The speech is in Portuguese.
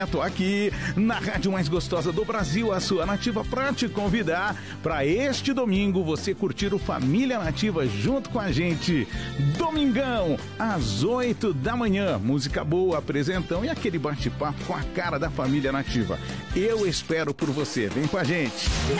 Aqui na rádio mais gostosa do Brasil, a sua Nativa, para te convidar para este domingo você curtir o Família Nativa junto com a gente. Domingão, às 8 da manhã, música boa, apresentão e aquele bate-papo com a cara da Família Nativa. Eu espero por você, vem com a gente.